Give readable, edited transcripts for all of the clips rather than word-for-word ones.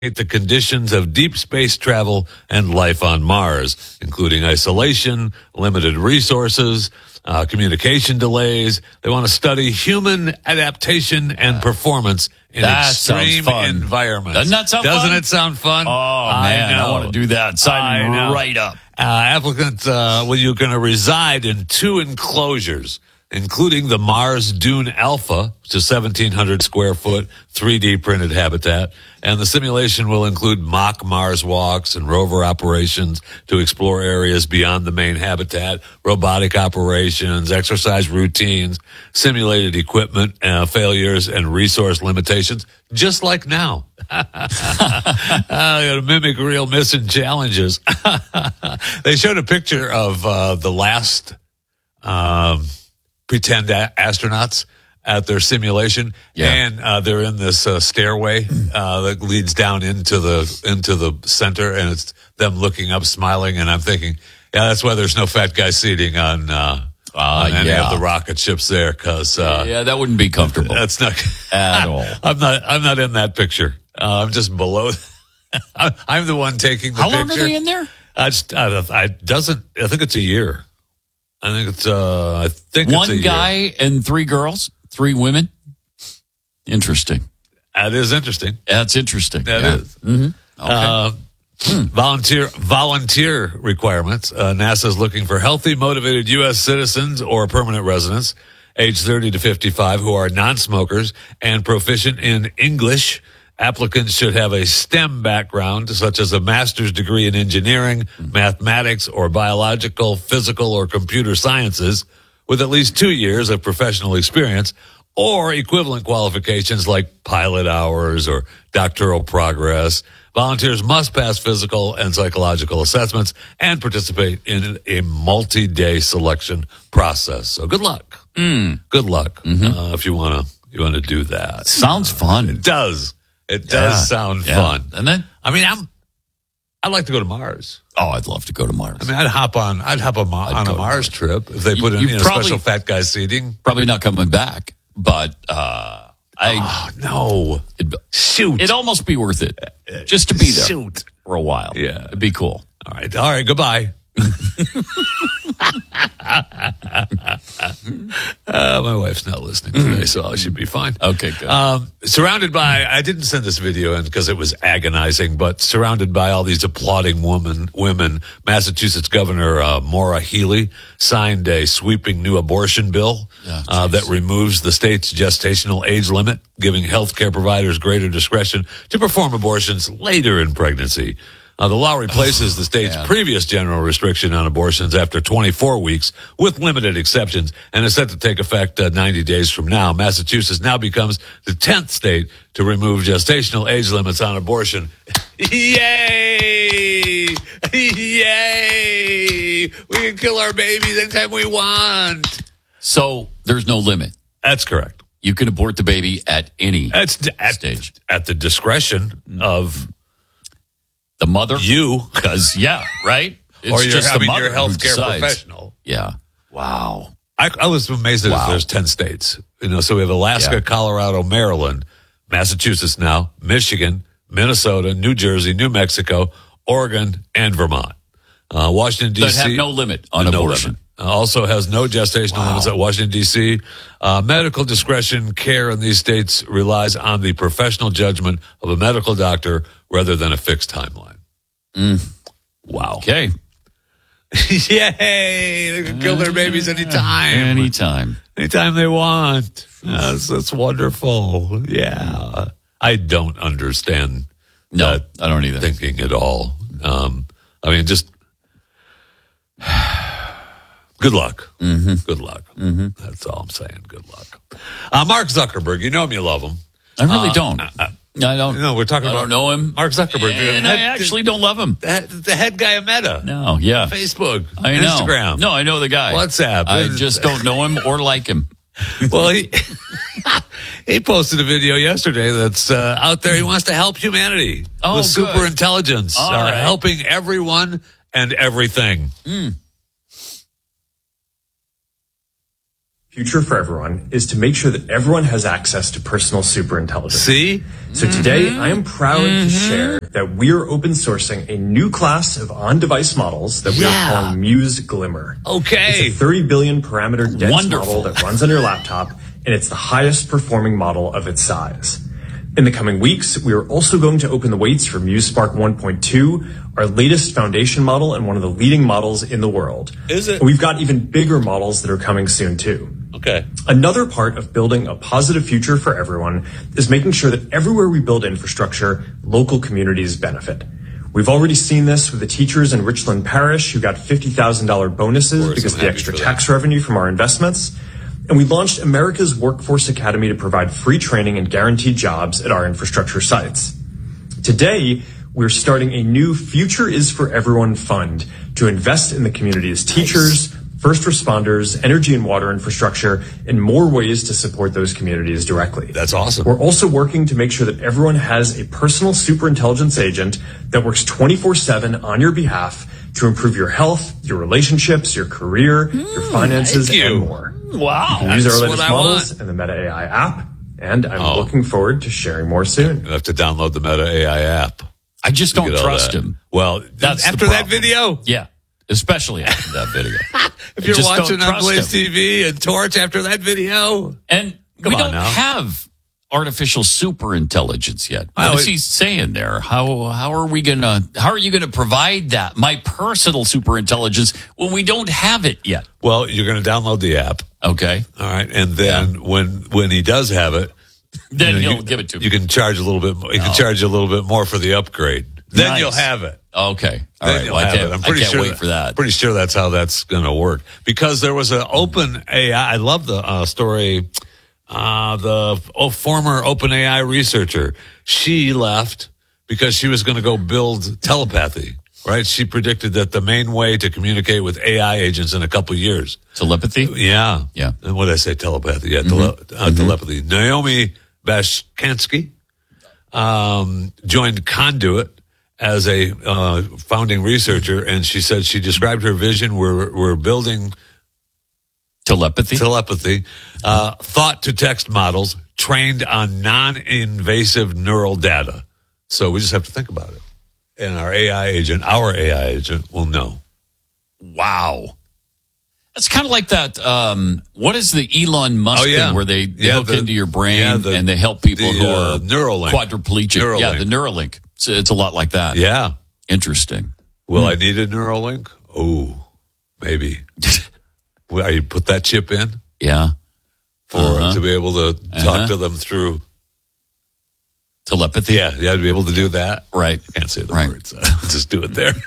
the conditions of deep space travel and life on Mars, including isolation, limited resources, communication delays. They want to study human adaptation and performance in extreme environments. Doesn't that sound fun? Doesn't it sound fun? Oh, man, I want to do that. Sign right up. Applicants, you're going to reside in 2 enclosures, including the Mars Dune Alpha, which is 1,700 square foot, 3D printed habitat. And the simulation will include mock Mars walks and rover operations to explore areas beyond the main habitat, robotic operations, exercise routines, simulated equipment failures, and resource limitations, just like now. To mimic real mission challenges. They showed a picture of the last pretend astronauts at their simulation, and they're in this stairway that leads down into the center, and it's them looking up, smiling, and I'm thinking, that's why there's no fat guy seating on any of the rocket ships there, because that wouldn't be comfortable. That's not at all. I'm not in that picture. I'm just below. I'm the one taking the picture. How long are they in there? I think it's a year. I think it's one guy and 3 girls, 3 women. Interesting. That is interesting. That's interesting. That is. Mm-hmm. Okay. Volunteer requirements. NASA is looking for healthy, motivated U.S. citizens or permanent residents, age 30 to 55, who are non-smokers and proficient in English. Applicants should have a STEM background, such as a master's degree in engineering, mathematics, or biological, physical, or computer sciences, with at least 2 years of professional experience, or equivalent qualifications like pilot hours or doctoral progress. Volunteers must pass physical and psychological assessments and participate in a multi-day selection process. So good luck. Good luck if you want to do that. Sounds fun. It does. It does sound fun. And then, I'd like to go to Mars. Oh, I'd love to go to Mars. I'd hop on a Mars trip if they put in special fat guy seating. Probably not coming back, but no. Shoot. It'd almost be worth it just to be there. Shoot. For a while. Yeah. It'd be cool. All right, goodbye. My wife's not listening today, so I should be fine. Okay, good. Surrounded by, I didn't send this video in because it was agonizing, but surrounded by all these applauding women, Massachusetts Governor Maura Healey signed a sweeping new abortion bill that removes the state's gestational age limit, giving healthcare providers greater discretion to perform abortions later in pregnancy. The law replaces the state's previous general restriction on abortions after 24 weeks with limited exceptions and is set to take effect 90 days from now. Massachusetts now becomes the 10th state to remove gestational age limits on abortion. Yay! Yay! We can kill our babies anytime we want. So there's no limit. That's correct. You can abort the baby at any stage. At the discretion of the mother? You. Because, right? It's or just the mother your healthcare professional. Yeah. Wow. I was amazed that there's 10 states. So we have Alaska, Colorado, Maryland, Massachusetts now, Michigan, Minnesota, New Jersey, New Mexico, Oregon, and Vermont. Washington, D.C. That have no limit on abortion. Also has no gestational limits at Washington, D.C. Medical discretion care in these states relies on the professional judgment of a medical doctor rather than a fixed timeline. Wow. Okay. Yay! They can kill their babies anytime. Anytime they want. That's wonderful. Yeah. I don't understand I don't either. Thinking at all. Just good luck. Mm-hmm. Good luck. Mm-hmm. That's all I'm saying. Good luck. Mark Zuckerberg, you know him, you love him. I really don't. I don't. No, we're talking about. I don't know him. Mark Zuckerberg. And I actually don't love him. The head guy of Meta. No, yeah. Facebook. I know. Instagram. No, I know the guy. WhatsApp. I just don't know him or like him. Well, he posted a video yesterday that's out there. He wants to help humanity with super intelligence, helping everyone and everything. Future for Everyone is to make sure that everyone has access to personal superintelligence. See? So today, I am proud to share that we are open sourcing a new class of on-device models that we are calling Muse Glimmer. Okay. It's a 30 billion parameter dense Wonderful. model that runs on your laptop, and it's the highest performing model of its size. In the coming weeks, we are also going to open the weights for Muse Spark 1.2, our latest foundation model and one of the leading models in the world. Is it? And we've got even bigger models that are coming soon too. Okay. Another part of building a positive future for everyone is making sure that everywhere we build infrastructure, local communities benefit. We've already seen this with the teachers in Richland Parish who got $50,000 bonuses because of the extra tax revenue from our investments. And we launched America's Workforce Academy to provide free training and guaranteed jobs at our infrastructure sites. Today, we're starting a new Future is for Everyone fund to invest in the community's teachers, first responders, energy and water infrastructure, and more ways to support those communities directly. That's awesome. We're also working to make sure that everyone has a personal superintelligence agent that works 24/7 on your behalf to improve your health, your relationships, your career, your finances, and more. Wow. You can use our That's latest what I models in the Meta AI app, and I'm looking forward to sharing more soon. You have to download the Meta AI app. I just don't Get all trust that. him. Well, That's the after that problem. video, Yeah. Especially after that video. if you're just don't watching on trust Blaze him. TV and Torch after that video, And Come we on don't now. have artificial superintelligence yet. Well, What is he saying there? How are you gonna provide that? My personal superintelligence when we don't have it yet. well, you're going to download the app. Okay. All right. And then when he does have it, Then you know, he'll give it to me. You can charge a little bit more. You can charge a little bit more for the upgrade. Then Nice. you'll have it. Okay. All Then right. you'll Well, have it. I can't wait for that. Pretty sure that's how that's going to work. Because there was an open AI. I love the story. The former OpenAI researcher, she left because she was going to go build telepathy. Right? She predicted that the main way to communicate with AI agents in a couple of years. Telepathy? Yeah. Yeah. And what did I say? Telepathy. Yeah. Telepathy. Naomi Bashkansky joined Conduit as a founding researcher, and she said she described her vision. We're building Telepathy? thought to text models trained on non-invasive neural data. So we just have to think about it. And our AI agent will know. Wow. That's kind of like that. What is the Elon Musk thing where they hook into your brain and they help people who are Neuralink. quadriplegic? Neuralink. Yeah, the Neuralink. It's a lot like that. Yeah. Interesting. Will I need a Neuralink? Oh, maybe. Will I put that chip in Yeah. to be able to talk to them through Telepathy? Yeah, to be able to do that. Right. Can't say the Right. words. Just do it there.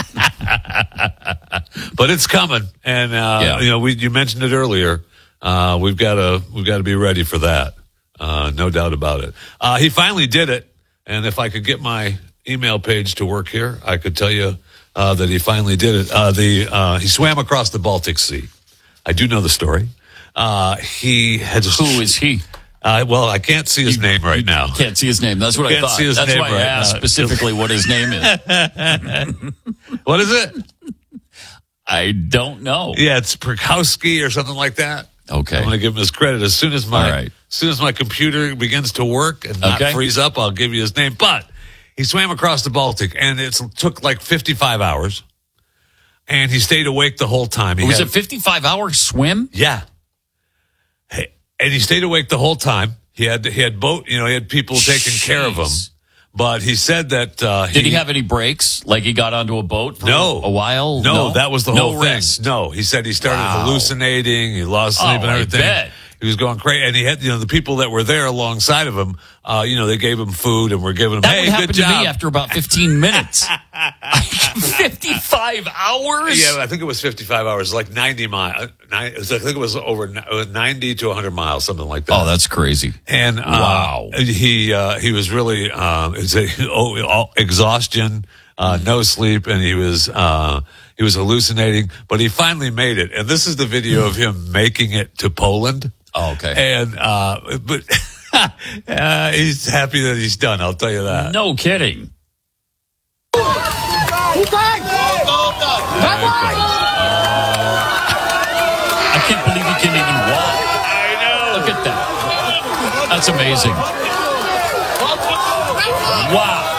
But it's coming, and you mentioned it earlier. We've got to be ready for that. No doubt about it. He finally did it, and if I could get my email page to work here, I could tell you that he finally did it. He swam across the Baltic Sea. I do know the story. He had just, Who is he? well, I can't see his name right now. Can't see his name. That's what I Can't thought. see his That's name why I right asked now. specifically what his name is. What is it? I don't know. Yeah, it's Perkowski or something like that. Okay. I'm going to give him his credit as soon as All right. my computer begins to work and not freeze up. I'll give you his name. But he swam across the Baltic, and it took like 55 hours, and he stayed awake the whole time. Was it 55-hour swim? Yeah. Hey, and he stayed awake the whole time. He had boat. He had people taking care of him. But he said that Did he have any breaks? Like he got onto a boat for a while? No, that was the whole thing. Rest. No, he said he started hallucinating. He lost sleep and everything. I bet. He was going crazy. And he had, the people that were there alongside of him, they gave him food and were giving him, That hey, would happen good to job. me after about 15 minutes. 55 hours? Yeah, I think it was 55 hours, like 90 miles. I think it was over 90 to 100 miles, something like that. Oh, that's crazy. And Wow. he was really exhaustion, no sleep, and he was hallucinating. But he finally made it, and this is the video of him making it to Poland. Oh, okay. And but he's happy that he's done. I'll tell you that. No kidding. I can't believe he can even walk. at that. That's amazing. Wow.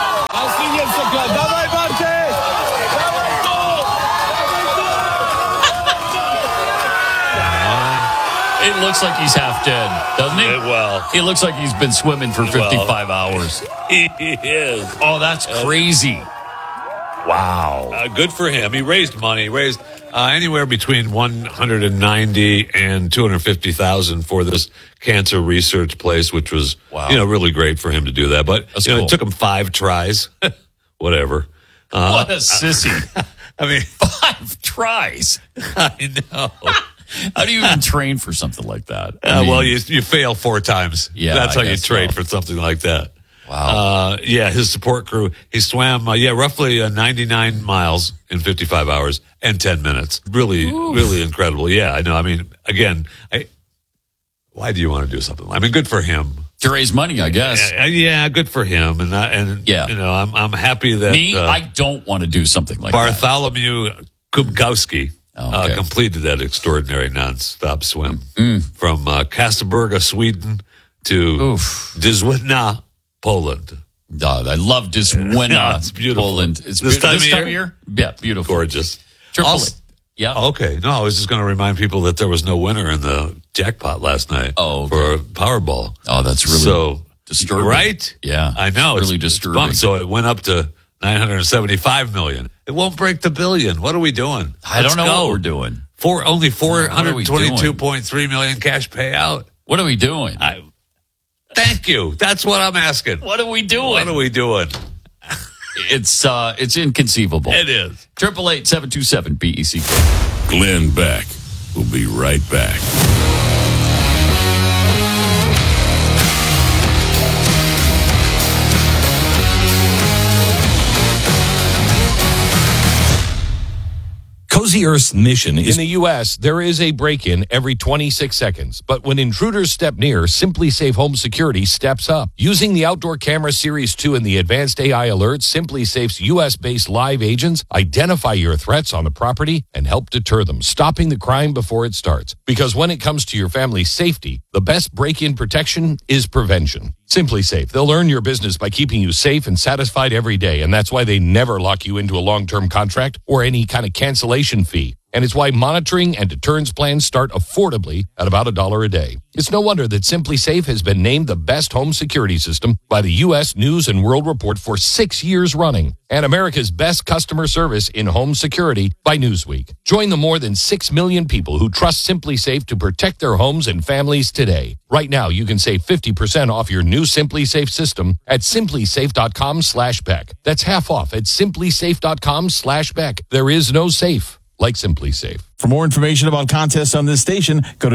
It looks like he's half dead, doesn't he? Well, he looks like he's been swimming for 55 hours. He is. Oh, that's crazy. Wow. Good for him. He raised money. He raised anywhere between $190,000 and $250,000 for this cancer research place, which was really great for him to do that. But cool. It took him 5 tries. Whatever. What a sissy. I mean, 5 tries. I know. How do you even train for something like that? Well, you fail 4 times. Yeah, that's how you train for something like that. Wow. His support crew, he swam, roughly 99 miles in 55 hours and 10 minutes. Really, really incredible. Yeah, I know. I mean, again, why do you want to do something? I mean, good for him. To raise money, I guess. Yeah, good for him. And I'm happy that... I don't want to do something like Bartholomew Kubkowski completed that extraordinary nonstop swim from Kastaberga, Sweden to Dyswina, Poland. I love Dyswina, it's beautiful. Poland. It's this time of year? Yeah, beautiful. Gorgeous. Yeah. Okay. No, I was just going to remind people that there was no winner in the jackpot last night for Powerball. Oh, that's really disturbing. Right? Yeah. I know. It's really disturbing. So it went up to $975 million. It won't break the billion. What are we doing? I don't know what we're doing. Only $422.3 million cash payout. What are we doing? Thank you. That's what I'm asking. What are we doing? It's inconceivable. It is. 888-727-BECK. Glenn Beck will be right back. Cozy Earth's mission is... In the U.S., there is a break-in every 26 seconds. But when intruders step near, SimpliSafe Home Security steps up. Using the Outdoor Camera Series 2 and the advanced AI alerts, SimpliSafe's U.S.-based live agents identify your threats on the property and help deter them, stopping the crime before it starts. Because when it comes to your family's safety, the best break-in protection is prevention. SimpliSafe. They'll earn your business by keeping you safe and satisfied every day, and that's why they never lock you into a long-term contract or any kind of cancellation fee. And it's why monitoring and deterrence plans start affordably at about $1 a day. It's no wonder that SimpliSafe has been named the best home security system by the U.S. News and World Report for 6 years running, and America's best customer service in home security by Newsweek. Join the more than 6 million people who trust SimpliSafe to protect their homes and families today. Right now, you can save 50% off your new SimpliSafe system at SimpliSafe.com/Beck. That's half off at SimpliSafe.com/Beck. There is no safe like SimpliSafe. For more information about contests on this station, go to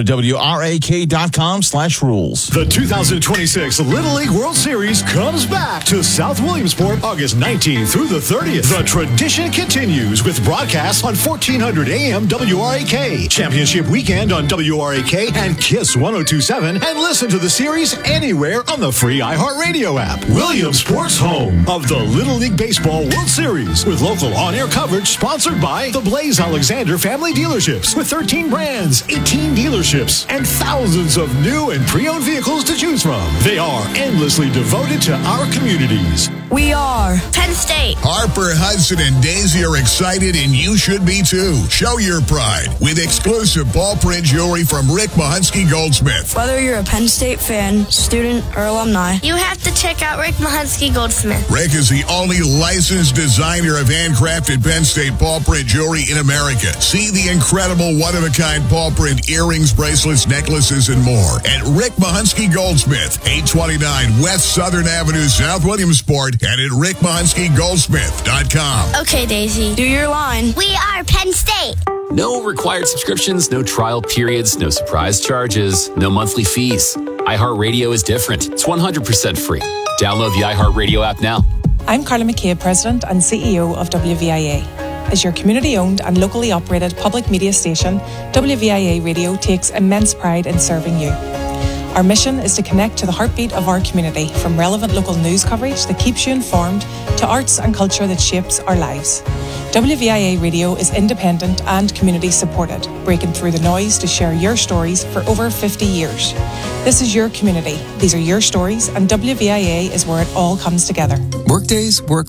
WRAK.com/rules. The 2026 Little League World Series comes back to South Williamsport August 19th through the 30th. The tradition continues with broadcasts on 1400 AM WRAK, Championship Weekend on WRAK and KISS 102.7, and listen to the series anywhere on the free iHeartRadio app. Williamsport's home of the Little League Baseball World Series with local on-air coverage sponsored by the Blaze Alexander Family Dealerships with 13 brands, 18 dealerships, and thousands of new and pre-owned vehicles to choose from. They are endlessly devoted to our communities. We are Penn State. Harper, Hudson, and Daisy are excited, and you should be too. Show your pride with exclusive ball print jewelry from Rick Mahunsky Goldsmith. Whether you're a Penn State fan, student, or alumni, you have to check out Rick Mahunsky Goldsmith. Rick is the only licensed designer of handcrafted Penn State ball print jewelry in America. See the incredible one-of-a-kind ball print earrings, bracelets, necklaces, and more at Rick Mahunsky Goldsmith, 829 West Southern Avenue, South Williamsport, and at rickmahunsky.goldsmith.com. Okay, Daisy. Do your line. We are Penn State. No required subscriptions, no trial periods, no surprise charges, no monthly fees. iHeartRadio is different. It's 100% free. Download the iHeartRadio app now. I'm Carla McCabe, President and CEO of WVIA. As your community-owned and locally operated public media station, WVIA Radio takes immense pride in serving you. Our mission is to connect to the heartbeat of our community, from relevant local news coverage that keeps you informed to arts and culture that shapes our lives. WVIA Radio is independent and community supported, breaking through the noise to share your stories for over 50 years. This is your community, these are your stories, and WVIA is where it all comes together. Workdays work